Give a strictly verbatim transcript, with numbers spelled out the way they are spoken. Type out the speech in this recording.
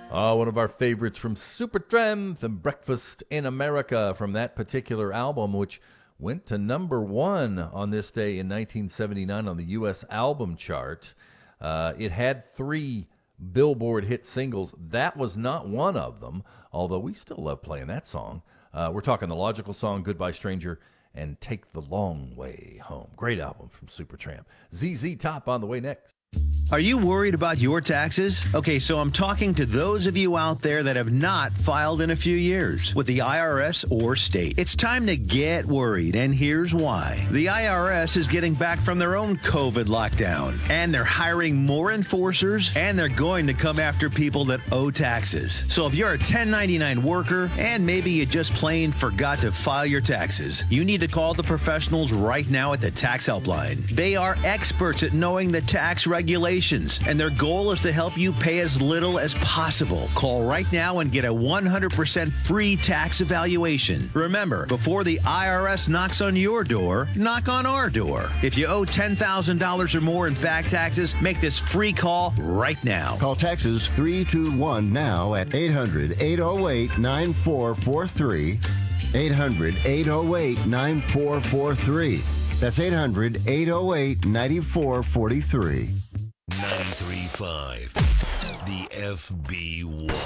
Uh, one of our favorites from Supertramp and Breakfast in America from that particular album, which went to number one on this day in nineteen seventy-nine on the U S album chart. Uh, it had three Billboard hit singles. That was not one of them, although we still love playing that song. Uh, we're talking the Logical song, Goodbye Stranger, and Take the Long Way Home. Great album from Supertramp. Z Z Top on the way next. Are you worried about your taxes? Okay, so I'm talking to those of you out there that have not filed in a few years with the I R S or state. It's time to get worried, and here's why. The I R S is getting back from their own COVID lockdown, and they're hiring more enforcers, and they're going to come after people that owe taxes. So if you're a ten ninety-nine worker, and maybe you just plain forgot to file your taxes, you need to call the professionals right now at the Tax Helpline. They are experts at knowing the tax regulations, and their goal is to help you pay as little as possible. Call right now and get a one hundred percent free tax evaluation. Remember, before the I R S knocks on your door, knock on our door. If you owe ten thousand dollars or more in back taxes, make this free call right now. Call Taxes three two one now at eight hundred, eight oh eight, nine four four three. eight hundred, eight oh eight, nine four four three. That's eight hundred, eight oh eight, nine four four three. ninety-three point five, the F B one.